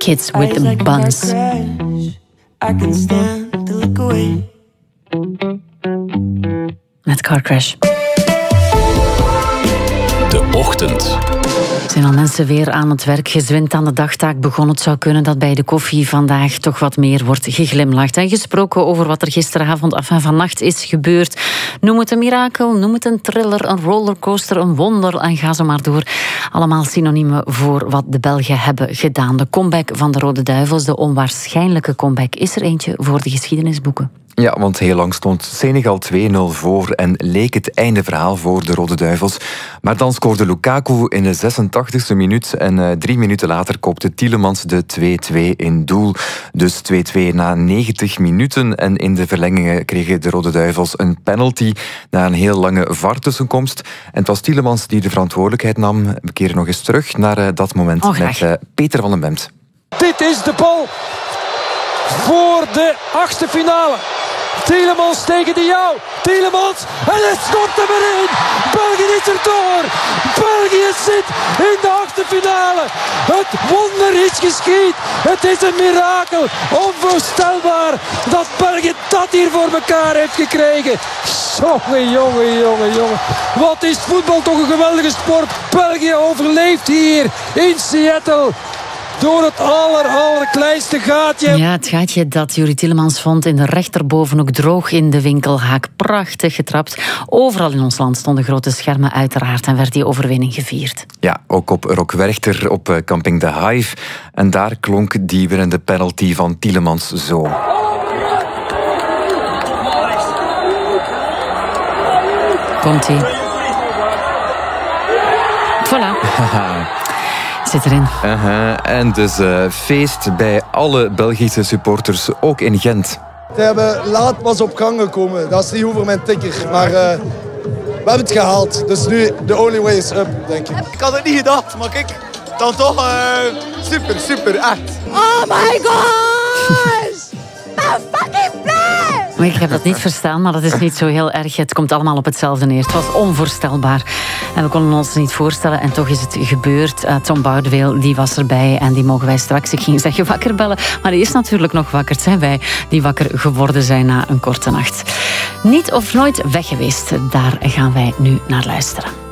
Kids with the Buns. Met Car Crash. De Ochtend. Zijn al mensen weer aan het werk, gezwind aan de dagtaak begonnen? Het zou kunnen dat bij de koffie vandaag toch wat meer wordt geglimlacht en gesproken over wat er gisteravond en vannacht is gebeurd. Noem het een mirakel, noem het een thriller, een rollercoaster, een wonder en ga zo maar door. Allemaal synoniemen voor wat de Belgen hebben gedaan. De comeback van de Rode Duivels, de onwaarschijnlijke comeback, is er eentje voor de geschiedenisboeken. Ja, want heel lang stond Senegal 2-0 voor en leek het einde verhaal voor de Rode Duivels. Maar dan scoorde Lukaku in de 86e minuut en 3 minuten later kopte Tielemans de 2-2 in doel. Dus 2-2 na 90 minuten en in de verlengingen kregen de Rode Duivels een penalty na een heel lange VAR-tussenkomst. En het was Tielemans die de verantwoordelijkheid nam. We keren nog eens terug naar dat moment met Peter van den Bemt. Dit is de bal voor de 8e finale. Tielemans tegen de jou. Tielemans. En het schot er weer in. België is er door. België zit in de 8e finale. Het wonder is geschied. Het is een mirakel. Onvoorstelbaar dat België dat hier voor elkaar heeft gekregen. Jongen. Wat is voetbal toch een geweldige sport. België overleeft hier in Seattle. Door het allerkleinste gaatje. Ja, het gaatje dat Youri Tielemans vond in de rechterbovenhoek, droog in de winkelhaak. Prachtig getrapt. Overal in ons land stonden grote schermen uiteraard en werd die overwinning gevierd. Ja, ook op Rock Werchter op camping De Hive. En daar klonk die winnende penalty van Tielemans zo. Komt-ie. Voilà. Zit erin. En dus feest bij alle Belgische supporters, ook in Gent. Ze hebben laat pas op gang gekomen. Dat is niet over mijn tikker. Maar we hebben het gehaald. Dus nu, the only way is up, denk ik. Ik had het niet gedacht, maar kijk, dan toch super, echt. Oh my gosh! I'm fucking blij! Maar ik heb dat niet verstaan, maar dat is niet zo heel erg. Het komt allemaal op hetzelfde neer. Het was onvoorstelbaar. En we konden ons niet voorstellen. En toch is het gebeurd. Tom Boudeweel, die was erbij. En die mogen wij straks, ik ging zeggen, wakker bellen. Maar die is natuurlijk nog wakker. Het zijn wij die wakker geworden zijn na een korte nacht. Niet of nooit weg geweest. Daar gaan wij nu naar luisteren.